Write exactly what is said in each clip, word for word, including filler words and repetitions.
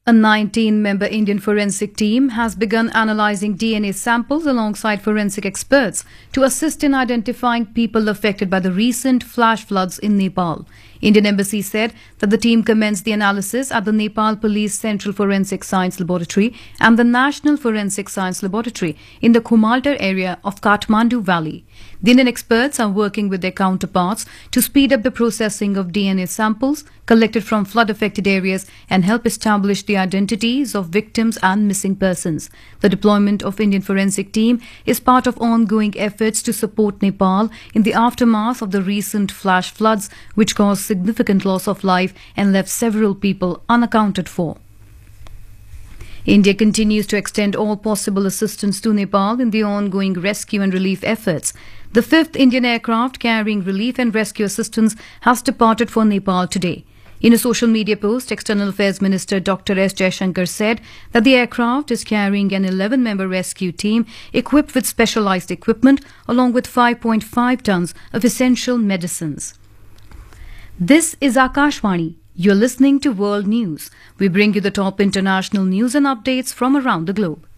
A nineteen-member Indian forensic team has begun analyzing D N A samples alongside forensic experts to assist in identifying people affected by the recent flash floods in Nepal. Indian Embassy said that the team commenced the analysis at the Nepal Police Central Forensic Science Laboratory and the National Forensic Science Laboratory in the Khumaltar area of Kathmandu Valley. The Indian experts are working with their counterparts to speed up the processing of D N A samples collected from flood-affected areas and help establish the identities of victims and missing persons. The deployment of Indian forensic team is part of ongoing efforts to support Nepal in the aftermath of the recent flash floods, which caused significant loss of life and left several people unaccounted for. India continues to extend all possible assistance to Nepal in the ongoing rescue and relief efforts. The fifth Indian aircraft carrying relief and rescue assistance has departed for Nepal today. In a social media post, External Affairs Minister Doctor S. Jaishankar said that the aircraft is carrying an eleven-member rescue team equipped with specialized equipment along with five point five tons of essential medicines. This is Akashvani. You're listening to World News. We bring you the top international news and updates from around the globe.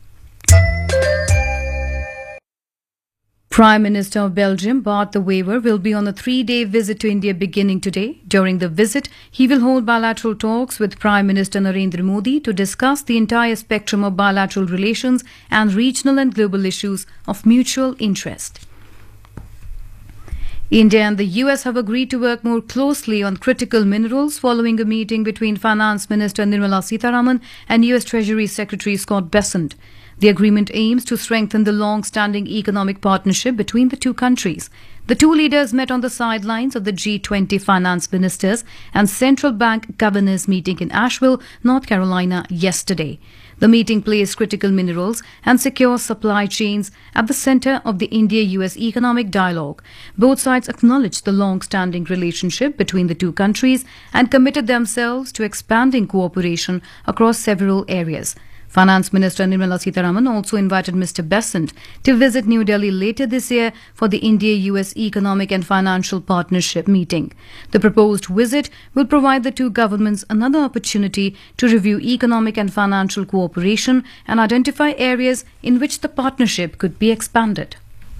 Prime Minister of Belgium, Bart de Wever, will be on a three-day visit to India beginning today. During the visit, he will hold bilateral talks with Prime Minister Narendra Modi to discuss the entire spectrum of bilateral relations and regional and global issues of mutual interest. India and the U S have agreed to work more closely on critical minerals following a meeting between Finance Minister Nirmala Sitharaman and U S Treasury Secretary Scott Bessent. The agreement aims to strengthen the long-standing economic partnership between the two countries. The two leaders met on the sidelines of the G twenty finance ministers and central bank governors meeting in Asheville, North Carolina yesterday. The meeting placed critical minerals and secure supply chains at the center of the India-U S economic dialogue. Both sides acknowledged the long-standing relationship between the two countries and committed themselves to expanding cooperation across several areas. Finance Minister Nirmala Sitharaman also invited Mister Bessent to visit New Delhi later this year for the India-U S Economic and Financial Partnership meeting. The proposed visit will provide the two governments another opportunity to review economic and financial cooperation and identify areas in which the partnership could be expanded.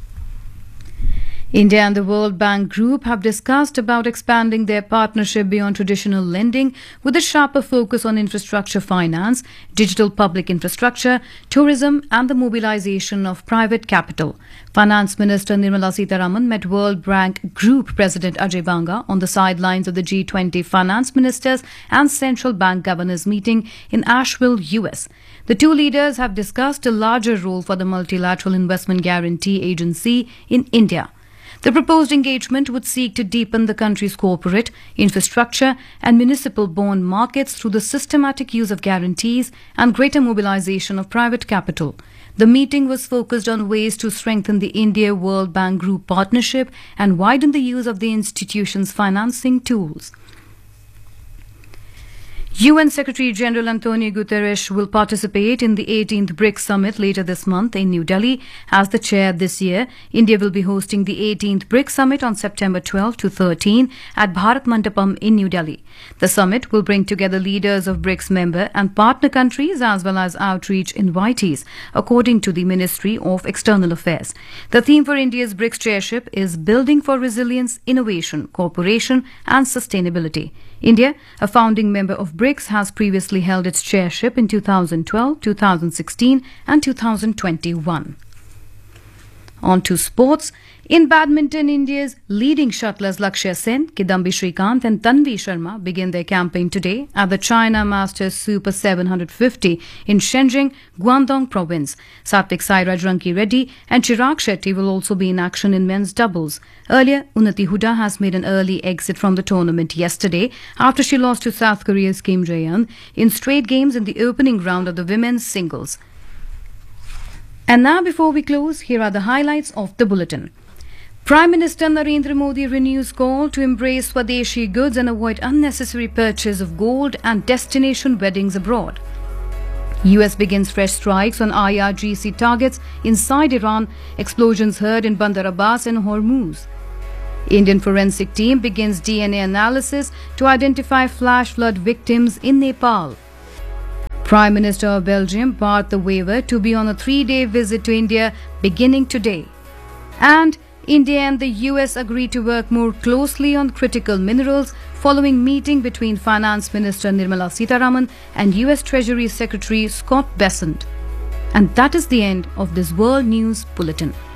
India and the World Bank Group have discussed about expanding their partnership beyond traditional lending with a sharper focus on infrastructure finance, digital public infrastructure, tourism and the mobilization of private capital. Finance Minister Nirmala Sitharaman met World Bank Group President Ajay Banga on the sidelines of the G twenty finance ministers and central bank governors meeting in Asheville, U S. The two leaders have discussed a larger role for the Multilateral Investment Guarantee Agency in India. The proposed engagement would seek to deepen the country's corporate, infrastructure and municipal bond markets through the systematic use of guarantees and greater mobilization of private capital. The meeting was focused on ways to strengthen the India-World Bank Group partnership and widen the use of the institution's financing tools. U N Secretary General Antonio Guterres will participate in the eighteenth BRICS Summit later this month in New Delhi. As the chair this year, India will be hosting the eighteenth BRICS Summit on September twelfth to thirteenth at Bharat Mandapam in New Delhi. The summit will bring together leaders of BRICS member and partner countries as well as outreach invitees, according to the Ministry of External Affairs. The theme for India's BRICS chairship is Building for Resilience, Innovation, Cooperation and Sustainability. India, a founding member of BRICS, has previously held its chairship in two thousand twelve, two thousand sixteen and two thousand twenty-one. On to sports. In badminton, India's leading shuttlers Lakshya Sen, Kidambi Srikanth and Tanvi Sharma begin their campaign today at the China Masters Super seven fifty in Shenzhen, Guangdong Province. Satvik Sairaj Ranki Reddy and Chirag Shetty will also be in action in men's doubles. Earlier, Unnati Hooda has made an early exit from the tournament yesterday after she lost to South Korea's Kim Jae-yeon in straight games in the opening round of the women's singles. And now, before we close, here are the highlights of the bulletin. Prime Minister Narendra Modi renews call to embrace Swadeshi goods and avoid unnecessary purchase of gold and destination weddings abroad. U S begins fresh strikes on I R G C targets inside Iran. Explosions heard in Bandar Abbas and Hormuz. Indian forensic team begins D N A analysis to identify flash flood victims in Nepal. Prime Minister of Belgium, Bart De Wever, to be on a three-day visit to India beginning today. And India and the U S agreed to work more closely on critical minerals following meeting between Finance Minister Nirmala Sitharaman and U S Treasury Secretary Scott Bessent. And that is the end of this World News Bulletin.